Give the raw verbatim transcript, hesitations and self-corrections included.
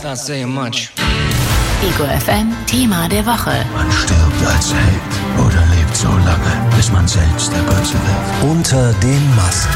Not saying much. Ego F M, Thema der Woche. Man stirbt als Held oder lebt so lange, bis man selbst der Böse wird. Unter den Masken.